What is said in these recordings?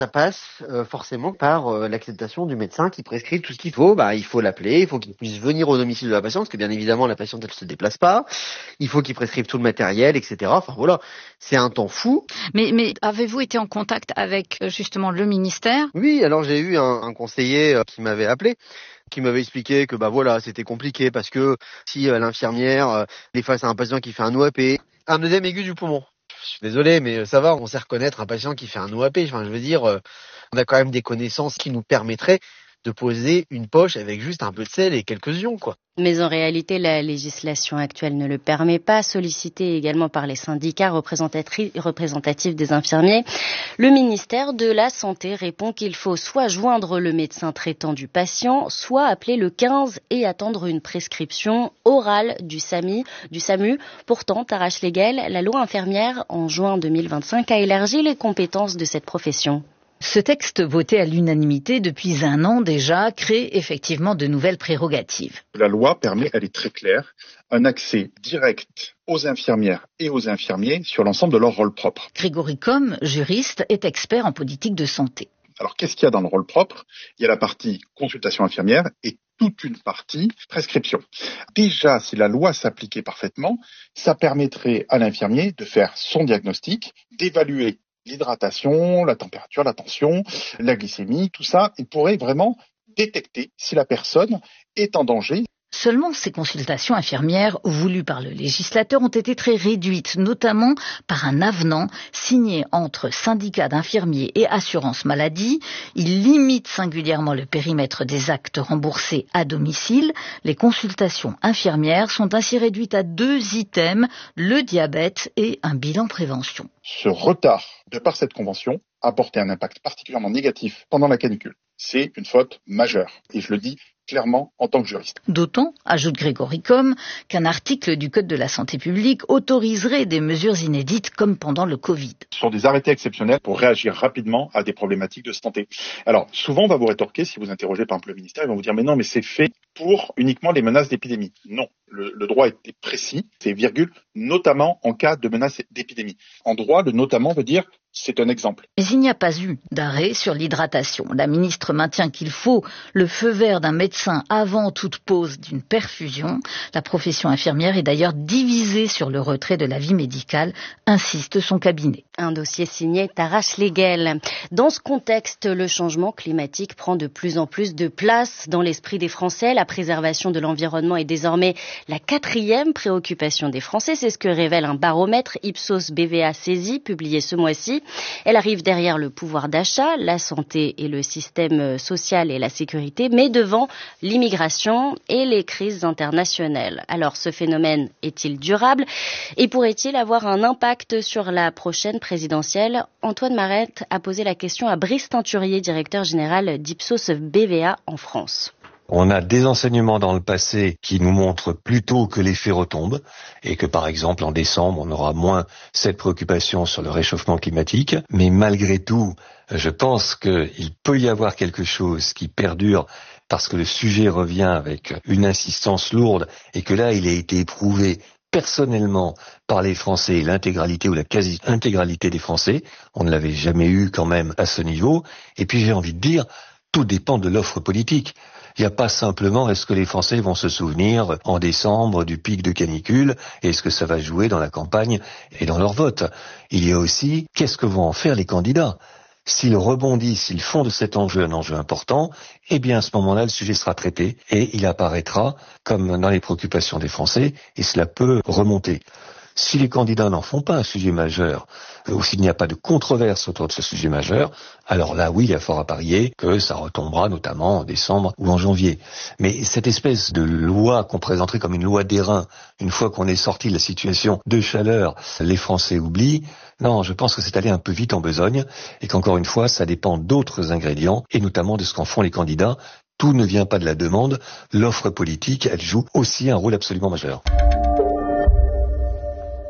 Ça passe forcément par l'acceptation du médecin qui prescrit tout ce qu'il faut. Il faut l'appeler, il faut qu'il puisse venir au domicile de la patiente, parce que bien évidemment la patiente elle se déplace pas. Il faut qu'il prescrive tout le matériel, etc. Enfin voilà, c'est un temps fou. Mais avez-vous été en contact avec justement le ministère ? Oui, alors j'ai eu un conseiller qui m'avait appelé, qui m'avait expliqué que voilà, c'était compliqué parce que si l'infirmière est face à un patient qui fait un OAP, un œdème aigu du poumon. Je suis désolé, mais ça va, on sait reconnaître un patient qui fait un OAP. Enfin, je veux dire, on a quand même des connaissances qui nous permettraient de poser une poche avec juste un peu de sel et quelques ions, quoi. Mais en réalité, la législation actuelle ne le permet pas. Sollicité également par les syndicats représentatifs des infirmiers, le ministère de la Santé répond qu'il faut soit joindre le médecin traitant du patient, soit appeler le 15 et attendre une prescription orale du SAMU. Pourtant, Tarache Leguel, la loi infirmière en juin 2025 a élargi les compétences de cette profession. Ce texte voté à l'unanimité depuis 1 an déjà crée effectivement de nouvelles prérogatives. La loi permet, elle est très claire, un accès direct aux infirmières et aux infirmiers sur l'ensemble de leur rôle propre. Grégory Combes, juriste, est expert en politique de santé. Alors qu'est-ce qu'il y a dans le rôle propre ? Il y a la partie consultation infirmière et toute une partie prescription. Déjà, si la loi s'appliquait parfaitement, ça permettrait à l'infirmier de faire son diagnostic, d'évaluer l'hydratation, la température, la tension, la glycémie, tout ça, il pourrait vraiment détecter si la personne est en danger. Seulement, ces consultations infirmières voulues par le législateur ont été très réduites, notamment par un avenant signé entre syndicats d'infirmiers et assurance maladie. Il limite singulièrement le périmètre des actes remboursés à domicile. Les consultations infirmières sont ainsi réduites à 2 items, le diabète et un bilan prévention. Ce retard, de par cette convention, a porté un impact particulièrement négatif pendant la canicule. C'est une faute majeure, et je le dis clairement en tant que juriste. D'autant, ajoute Grégory Combes, qu'un article du Code de la santé publique autoriserait des mesures inédites comme pendant le Covid. Ce sont des arrêtés exceptionnels pour réagir rapidement à des problématiques de santé. Alors, souvent, on va vous rétorquer, si vous interrogez par exemple le ministère, ils vont vous dire « mais non, mais c'est fait pour uniquement les menaces d'épidémie ». Non, le droit est précis, c'est virgule, notamment en cas de menace d'épidémie. En droit, le notamment veut dire c'est un exemple. Mais il n'y a pas eu d'arrêt sur l'hydratation. La ministre maintient qu'il faut le feu vert d'un médecin avant toute pause d'une perfusion. La profession infirmière est d'ailleurs divisée sur le retrait de l'avis médical, insiste son cabinet. Un dossier signé Tarache Leguel. Dans ce contexte, le changement climatique prend de plus en plus de place dans l'esprit des Français. La préservation de l'environnement est désormais la 4e préoccupation des Français. C'est ce que révèle un baromètre Ipsos BVA Saisi publié ce mois-ci. Elle arrive derrière le pouvoir d'achat, la santé et le système social et la sécurité, mais devant l'immigration et les crises internationales. Alors, ce phénomène est-il durable et pourrait-il avoir un impact sur la prochaine présidentielle ? Antoine Marette a posé la question à Brice Teinturier, directeur général d'Ipsos BVA en France. On a des enseignements dans le passé qui nous montrent plutôt que les faits retombent et que par exemple en décembre on aura moins cette préoccupation sur le réchauffement climatique. Mais malgré tout, je pense qu'il peut y avoir quelque chose qui perdure parce que le sujet revient avec une insistance lourde et que là il a été éprouvé personnellement par les Français, l'intégralité ou la quasi-intégralité des Français. On ne l'avait jamais eu quand même à ce niveau. Et puis j'ai envie de dire, tout dépend de l'offre politique. Il n'y a pas simplement est-ce que les Français vont se souvenir en décembre du pic de canicule et est-ce que ça va jouer dans la campagne et dans leur vote. Il y a aussi qu'est-ce que vont en faire les candidats. S'ils rebondissent, s'ils font de cet enjeu un enjeu important, eh bien à ce moment-là, le sujet sera traité et il apparaîtra comme dans les préoccupations des Français et cela peut remonter. Si les candidats n'en font pas un sujet majeur, ou s'il n'y a pas de controverse autour de ce sujet majeur, alors là, oui, il y a fort à parier que ça retombera notamment en décembre ou en janvier. Mais cette espèce de loi qu'on présenterait comme une loi d'airain, une fois qu'on est sorti de la situation de chaleur, les Français oublient. Non, je pense que c'est allé un peu vite en besogne et qu'encore une fois, ça dépend d'autres ingrédients et notamment de ce qu'en font les candidats. Tout ne vient pas de la demande. L'offre politique, elle joue aussi un rôle absolument majeur.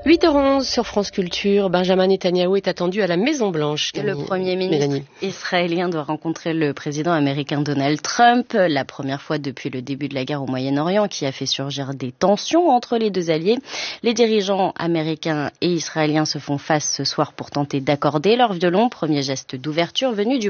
8h11 sur France Culture, Benjamin Netanyahou est attendu à la Maison-Blanche. Le Premier ministre israélien doit rencontrer le président américain Donald Trump, la première fois depuis le début de la guerre au Moyen-Orient, qui a fait surgir des tensions entre les deux alliés. Les dirigeants américains et israéliens se font face ce soir pour tenter d'accorder leur violon, premier geste d'ouverture venu du